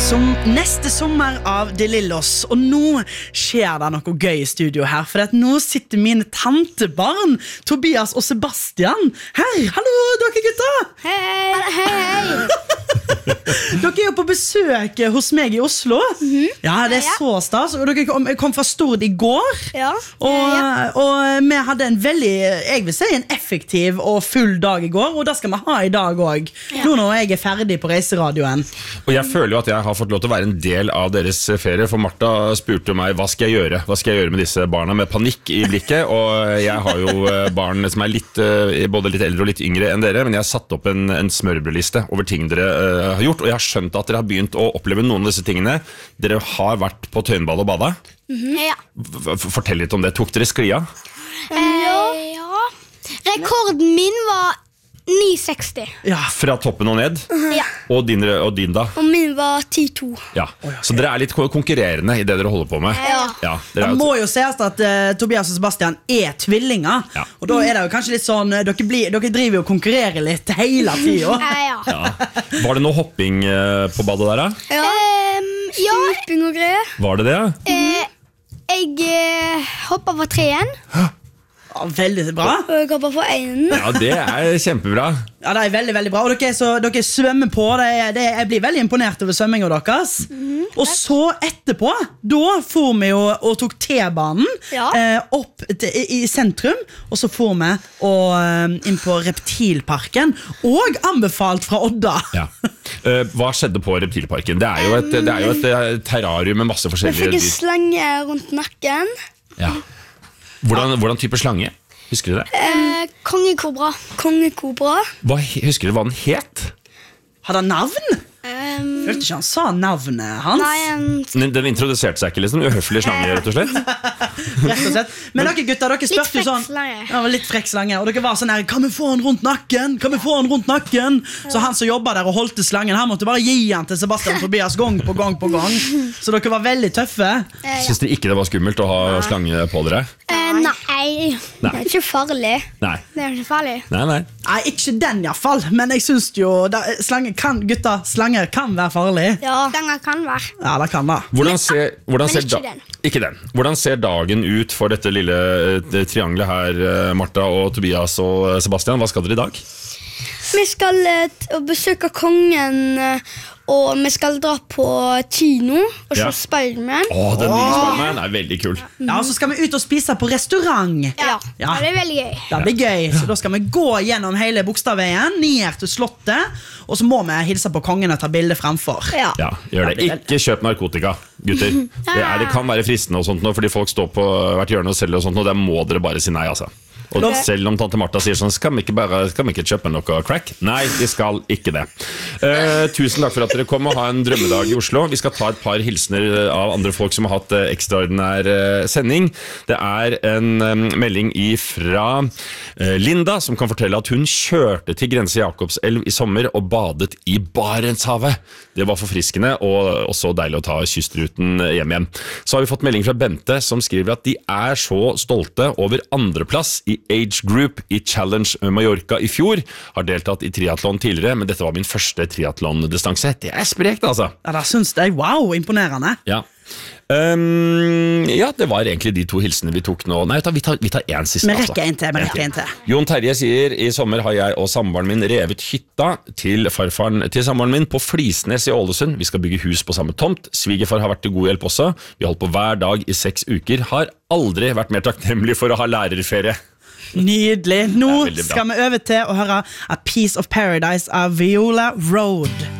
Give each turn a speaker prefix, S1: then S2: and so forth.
S1: Neste sommer av De Lillos. Og nå skjer det noe gøy i studio her. For nå sitter mine tantebarn Tobias og Sebastian her. Hallo, dere gutter.
S2: Hei.
S1: Dere jo på besøk hos meg i Oslo. Ja, det så stas. Og dere kom fra Stord i går.
S2: Ja.
S1: Og vi hadde en veldig, jeg vil si, en effektiv og full dag i går. Og det skal vi ha i dag også. Nå når jeg ferdig på reiseradioen.
S3: Og jeg føler jo at jeg har fått lov til å være en del av deres ferie. For Martha spurte meg, hva skal jeg gjøre? Hva skal jeg gjøre med disse barna med panikk i blikket? Og jeg har jo barn som litt, både litt eldre og litt yngre enn dere. Men jeg har satt opp en smørbrødliste over ting dere har gjort. Og jeg har skjønt at dere har begynt å oppleve noen av disse tingene. Dere har vært på Tøyenball og bada.
S2: Ja.
S3: Fortell litt om det. Tok dere sklia?
S2: Ja. Rekorden min var 9,60.
S1: Ja.
S3: Fra toppen og ned?
S2: Ja.
S3: Og din da?
S2: Og min var 10,2.
S3: Ja. Så dere litt konkurrerende i det dere holder på med?
S2: Ja.
S1: Det må jo sies at Tobias og Sebastian tvillinger.
S3: Ja.
S1: Og da det jo kanskje litt sånn dere driver jo og konkurrerer litt hele tiden.
S2: Ja.
S3: Var det noe hopping på badet der da?
S2: Ja. Stuping og greier.
S3: Var det det?
S2: Jeg hoppet på 3-en.
S1: Ja, veldig bra.
S2: Og jeg hoppet på 1.
S3: Ja, det kjempebra.
S1: Ja, det veldig, veldig bra. Og dere svømmer på. Jeg blir veldig imponert over svømmingen deres. Og så etterpå, da får vi jo og tok T-banen opp i sentrum. Og så får vi inn på Reptilparken. Og anbefalt fra Odda.
S3: Ja. Hva skjedde på Reptilparken? Det er jo et terrarium med masse forskjellige
S2: Jeg fikk en slange rundt nakken.
S3: Ja. Hvordan type slange? Husker du det?
S2: Kongekobra.
S3: Husker du hva den het?
S1: Hadde han navn? Følte ikke han sa navnet hans.
S2: Nei,
S3: Den introduserte seg ikke liksom. Uhøflig slange, rett og slett.
S1: Rett og slett. Men dere gutter, dere spørte jo sånn. Litt frekk slange. Og dere var sånn her, kan vi få han rundt nakken? Så han som jobbet der og holdt slangen, han måtte bare gi han til Sebastian og Tobias gang på gang. Så dere var veldig tøffe.
S3: Synes dere ikke det var skummelt å ha slange på dere?
S2: Nei. Det er ikke farlig.
S3: Nei.
S2: Det er ikke farlig.
S3: Nei.
S1: Nei, ikke den i hvert fall. Men jeg synes jo, slanger kan være farlig.
S2: Ja, slanger kan være.
S1: Ja, det kan det.
S2: Ikke den.
S3: Hvordan ser dagen ut for dette lille triangelet her, Martha og Tobias og Sebastian? Hva skal dere i dag?
S2: Vi skal besøke kongen, og vi skal dra på kino og se Spider-Man.
S3: Den nye Spider-Man veldig kul.
S1: Ja, og så skal vi ut og spise på restaurant.
S2: Ja, det er veldig gøy.
S1: Det blir gøy, så da skal vi gå gjennom hele Bogstadveien, ned til slottet, og så må vi hilse på kongen og ta bilder fremfor.
S3: Ja, gjør det. Ikke kjøp narkotika, gutter. Det kan være fristende og sånt nå, fordi folk står på hvert hjørne og selger og sånt, og der må dere bare si nei, altså. Og selv om tante Martha sier sånn, skal vi ikke kjøpe noe crack? Nei, vi skal ikke det. Tusen takk for at dere kom og ha en drømmedag i Oslo. Vi skal ta et par hilsener av andre folk som har hatt ekstraordinær sending. Det en melding fra Linda, som kan fortelle at hun kjørte til Grense Jakobselv i sommer og badet i Barentshavet. Det var forfriskende og også deilig å ta kystruten hjem igjen. Så har vi fått melding fra Bente, som skriver at de så stolte over andreplass i Age Group i Challenge Mallorca i fjor. Har deltatt i triathlon tidligere, men dette var min første triathlon-distanse. Det sprekt, altså.
S1: Ja, det synes jeg. Wow, imponerende.
S3: Ja. Det var egentlig de to hilsene vi tok nå. Nei, vi tar en siste.
S1: Vi rekker en til.
S3: Jon Terje sier, i sommer har jeg og samboeren min revet hytta til farfaren til samboeren min på Flisnes i Ålesund. Vi skal bygge hus på samme tomt. Svigerfar har vært til god hjelp også. Vi holdt på hver dag i 6 uker. Har aldri vært mer takknemlig for å ha lærerferie.
S1: Nydelig. Nå skal vi over til å høre A Piece of Paradise av Viola Road.